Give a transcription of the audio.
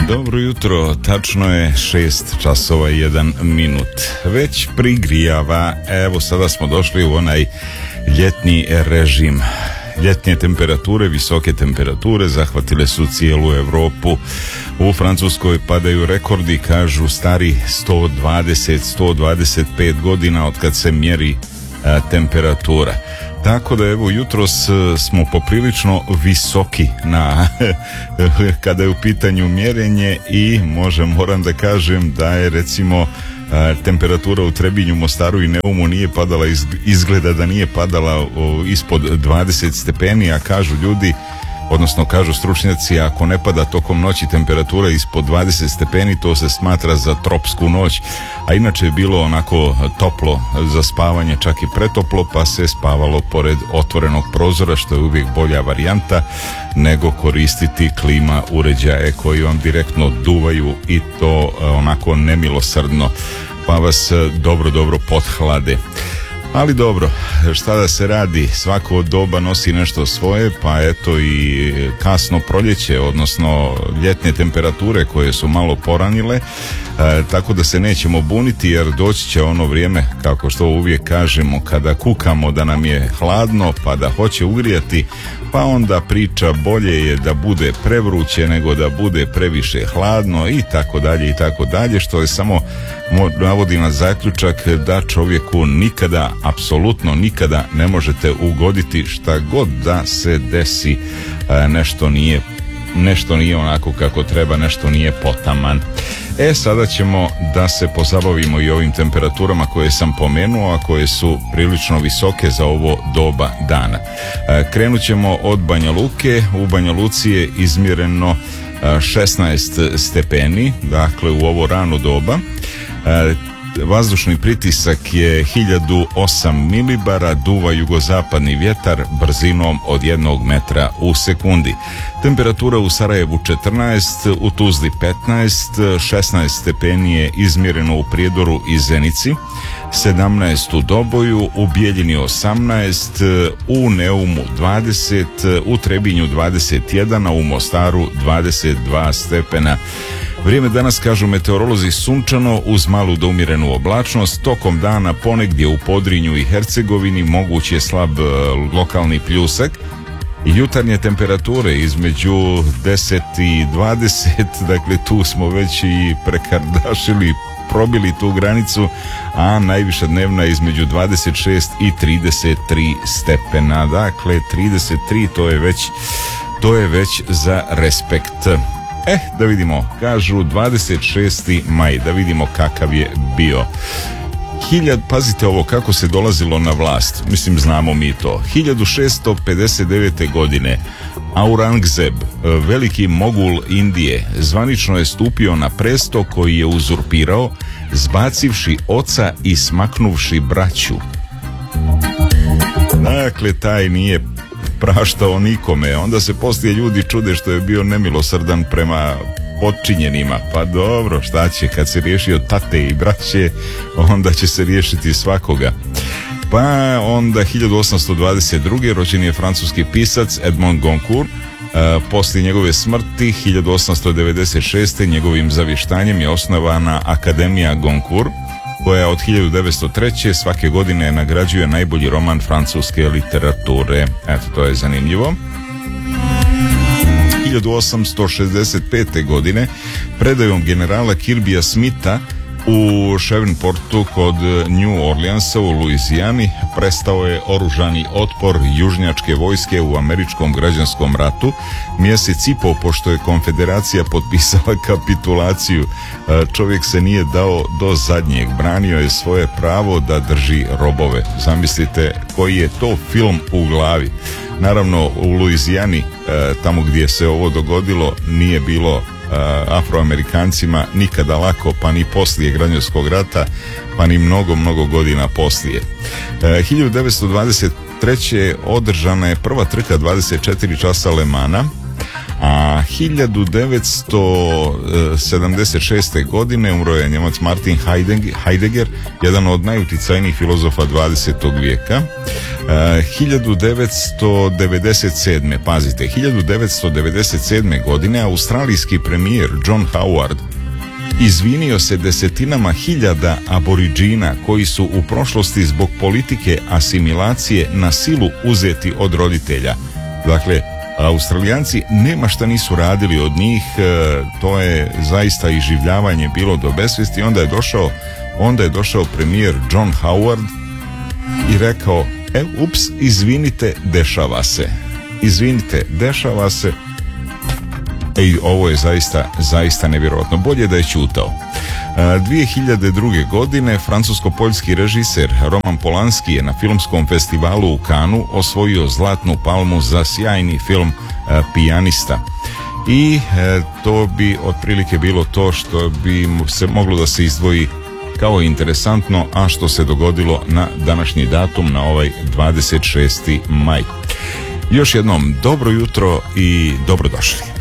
Dobro jutro, tačno je 6 časova i 1 minut. Već prigrijava, evo sada smo došli u onaj ljetni režim. Ljetnje temperature, visoke temperature zahvatile su cijelu Europu. U Francuskoj padaju rekordi, kažu stari 120-125 godina od kad se mjeri temperatura. Tako da evo jutros smo poprilično visoki kada je u pitanju mjerenje i moram da kažem da je recimo temperatura u Trebinju, Mostaru i Neumu nije padala, izgleda da nije padala ispod 20 stepeni, a kažu ljudi, odnosno kažu stručnjaci, ako ne pada tokom noći temperatura ispod 20 stepeni, to se smatra za tropsku noć, a inače je bilo onako toplo za spavanje, čak i pretoplo, pa se spavalo pored otvorenog prozora, što je uvijek bolja varijanta nego koristiti klima uređaje koji vam direktno duvaju i to onako nemilosrdno, pa vas dobro pothlade. Ali dobro, šta da se radi, svako doba nosi nešto svoje, pa eto i kasno proljeće, odnosno ljetne temperature koje su malo poranile, tako da se nećemo buniti jer doći će ono vrijeme, kako što uvijek kažemo, kada kukamo da nam je hladno pa da hoće ugrijati, pa onda priča bolje je da bude prevruće nego da bude previše hladno i tako dalje, što je samo navodi na zaključak da čovjeku nikada, apsolutno nikada ne možete ugoditi šta god da se desi, nešto nije onako kako treba, nešto nije potaman. Sada ćemo da se pozabavimo i ovim temperaturama koje sam pomenuo, a koje su prilično visoke za ovo doba dana. Krenut ćemo od Banja Luke. U Banja Luci je izmjereno 16 stepeni, dakle u ovo rano doba. Vazdušni pritisak je 1008 milibara, duva jugozapadni vjetar brzinom od 1 metra u sekundi. Temperatura u Sarajevu 14, u Tuzli 15, 16 stepeni je izmjereno u Prijedoru i Zenici, 17 u Doboju, u Bijeljini 18, u Neumu 20, u Trebinju 21, a u Mostaru 22 stepena. Vrijeme danas, kažu meteorolozi, sunčano uz malu do umjerenu oblačnost. Tokom dana ponegdje u Podrinju i Hercegovini moguć je slab lokalni pljusak. Jutarnje temperature između 10 i 20, dakle tu smo već i prekardašili, probili tu granicu, a najviša dnevna između 26 i 33 stepena. Dakle, 33, to je već za respekt. Da vidimo, kažu 26. maj, da vidimo kakav je bio. Pazite ovo kako se dolazilo na vlast, mislim znamo mi to. 1659. godine Aurangzeb, veliki mogul Indije, zvanično je stupio na presto koji je uzurpirao, zbacivši oca i smaknuvši braću. Dakle, taj nije praštao nikome. Onda se poslije ljudi čude što je bio nemilosrdan prema potčinjenima. Pa dobro, šta će, kad se riješio tate i braće, onda će se riješiti svakoga. Pa onda 1822. rođen je francuski pisac Edmond Goncourt. Poslije njegove smrti 1896. njegovim zavještanjem je osnovana Akademija Goncourt, koja od 1903. svake godine nagrađuje najbolji roman francuske literature. Eto, to je zanimljivo. 1865. godine predajom generala Kirbija Smitha u Shreveport kod New Orleansa u Luizijani prestao je oružani otpor južnjačke vojske u američkom građanskom ratu mjesec i po pošto je konfederacija potpisala kapitulaciju. Čovjek se nije dao do zadnjeg, branio je svoje pravo da drži robove. Zamislite koji je to film u glavi. Naravno u Luizijani, tamo gdje se ovo dogodilo, nije bilo Afroamerikancima nikada lako, pa ni poslije građanskog rata, pa ni mnogo godina poslije. 1923. održana je prva trka 24 časa Le Mana, A 1976. godine umro je Njemac Martin Heidegger, jedan od najuticajnijih filozofa 20. vijeka. 1997. pazite, 1997. godine australijski premijer John Howard izvinio se desetinama hiljada aboriđina koji su u prošlosti zbog politike asimilacije na silu uzeti od roditelja. Dakle, Australijanci nema šta nisu radili od njih, to je zaista iživljavanje bilo do besvijesti. Onda je došao premijer John Howard i rekao, ups, izvinite, dešava se. I ovo je zaista nevjerojatno. Bolje da je ćutao. 2002. godine francusko-poljski režiser Roman Polanski je na filmskom festivalu u Cannesu osvojio Zlatnu palmu za sjajni film Pijanista. I to bi otprilike bilo to što bi se moglo da se izdvoji kao interesantno, a što se dogodilo na današnji datum, na ovaj 26. maj. Još jednom dobro jutro i dobrodošli.